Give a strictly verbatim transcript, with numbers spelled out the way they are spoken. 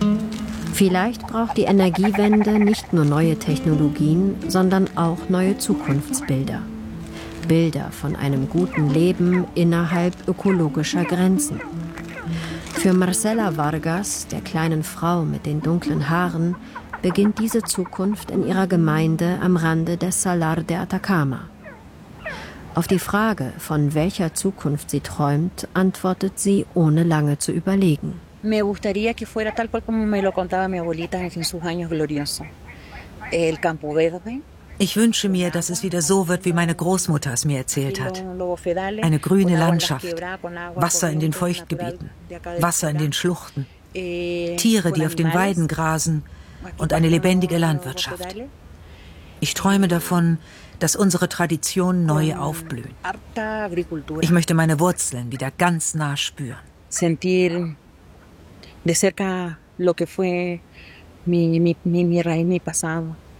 Vielleicht braucht die Energiewende nicht nur neue Technologien, sondern auch neue Zukunftsbilder. Bilder von einem guten Leben innerhalb ökologischer Grenzen. Für Marcela Vargas, der kleinen Frau mit den dunklen Haaren, beginnt diese Zukunft in ihrer Gemeinde am Rande des Salar de Atacama. Auf die Frage, von welcher Zukunft sie träumt, antwortet sie, ohne lange zu überlegen. Me gustaría que fuera tal cual como me lo contaba mi abuelita en sus años gloriosos. El campo verde. Ich wünsche mir, dass es wieder so wird, wie meine Großmutter es mir erzählt hat. Eine grüne Landschaft, Wasser in den Feuchtgebieten, Wasser in den Schluchten, Tiere, die auf den Weiden grasen und eine lebendige Landwirtschaft. Ich träume davon, dass unsere Traditionen neu aufblühen. Ich möchte meine Wurzeln wieder ganz nah spüren. Sentir de cerca lo que fue mi, mi, mi, mi raíz, mi pasado.